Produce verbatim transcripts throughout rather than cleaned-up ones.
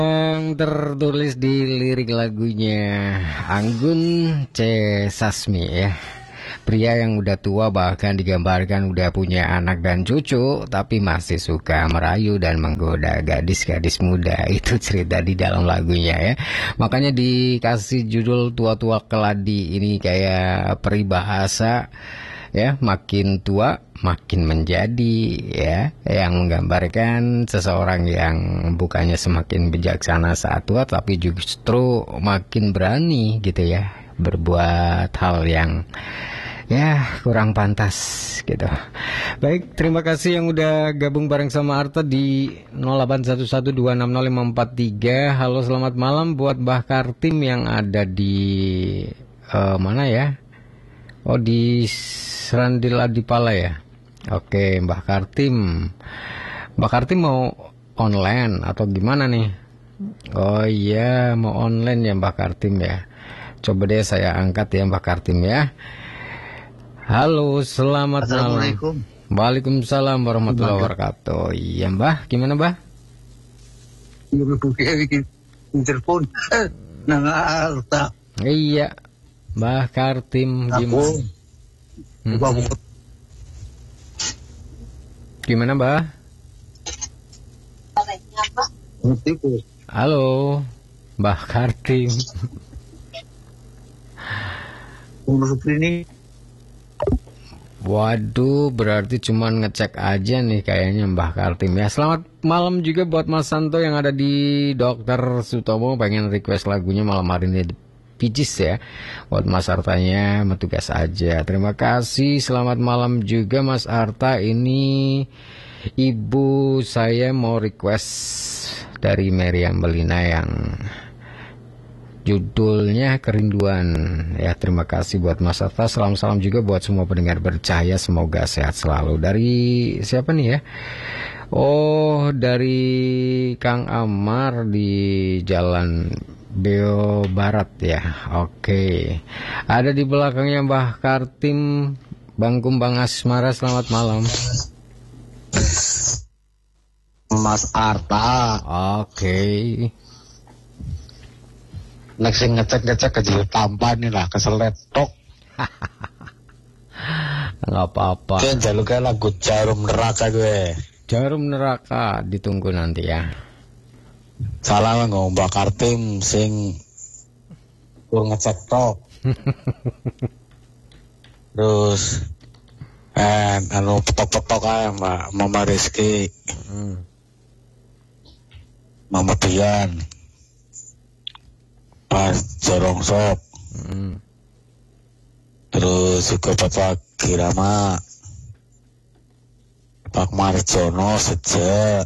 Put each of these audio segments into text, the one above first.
Yang tertulis di lirik lagunya Anggun C. Sasmi ya. Pria yang udah tua bahkan digambarkan udah punya anak dan cucu, tapi masih suka merayu dan menggoda gadis-gadis muda. Itu cerita di dalam lagunya ya. Makanya dikasih judul Tua-tua Keladi. Ini kayak peribahasa ya, makin tua makin menjadi ya, yang menggambarkan seseorang yang bukannya semakin bijaksana saat tua, tapi justru makin berani gitu ya, berbuat hal yang ya kurang pantas gitu. Baik, terima kasih yang udah gabung bareng sama Arta di nol delapan satu satu dua enam nol lima empat tiga. Halo, selamat malam buat Mbah Kartim yang ada di uh, mana ya? Oh, di Serandil Adipala ya. Oke, Mbah Kartim. Mbah Kartim mau online atau gimana nih? Oh iya, mau online ya Mbah Kartim ya. Coba deh saya angkat ya Mbah Kartim ya. Halo, selamat Assalamualaikum. malam. Waalaikumsalam warahmatullahi wabarakatuh. Iya Mbah, gimana Mbah? Telepon, eh, nang Arta. Iya, Mbah Kartim gimana? Hmm. Gimana Mbah? Halo, Mbah Kartim. Ini Waduh, berarti cuman ngecek aja nih kayaknya Mbah Kartim ya. Selamat malam juga buat Mas Santo yang ada di Dokter Sutomo, pengen request lagunya malam hari ini Pijis ya. Buat Mas Artanya metugas aja. Terima kasih, selamat malam juga Mas Arta. Ini ibu saya mau request dari Meriam Belina yang judulnya Kerinduan ya. Terima kasih buat Mas Arta. Salam-salam juga buat semua pendengar bercahaya, semoga sehat selalu. Dari siapa nih ya? Oh, dari Kang Amar di Jalan Beo Barat ya. Oke, ada di belakangnya Mbah Kartim, Bang Kumbang Asmara. Selamat malam Mas Arta. Oke, Nek sing ngecek-ngecek ke tampan nih lah, keselet tok. nggak apa-apa. Kan jaluknya lagu Jarum Neraka gue. Jarum Neraka ditunggu nanti ya. Salah ngomong Mbak Kartim sing gue ngecek tok. Terus eh anu petok-petok aja Mbak Mama Rizky, Hmm. Mama Dian, Pas Jorong Sok, Hmm. terus juga Bapak Kirama, Pak Marjono Sejak,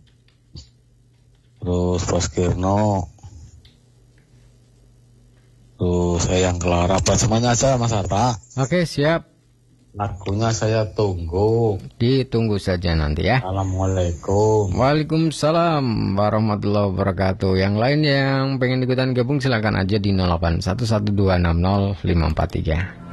terus Bos Kirno, terus Eyang Clara, apa semuanya aja Mas Arta. Oke, siap. Lagunya saya tunggu. Ditunggu saja nanti ya. Assalamualaikum. Waalaikumsalam warahmatullahi wabarakatuh. Yang lain yang pengen ikutan gabung silakan aja di nol delapan satu satu dua enam nol lima empat tiga.